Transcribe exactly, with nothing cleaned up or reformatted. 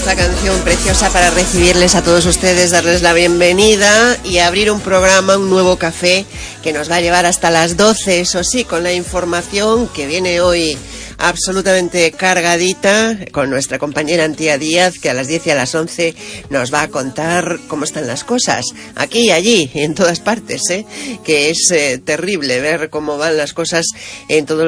otra canción preciosa para recibirles a todos ustedes, darles la bienvenida y abrir un programa, un nuevo café que nos va a llevar hasta las doce, eso sí, con la información que viene hoy absolutamente cargadita con nuestra compañera Antía Díaz, que a las diez y a las once nos va a contar cómo están las cosas aquí y allí y en todas partes, ¿eh? Que es eh, terrible ver cómo van las cosas en todos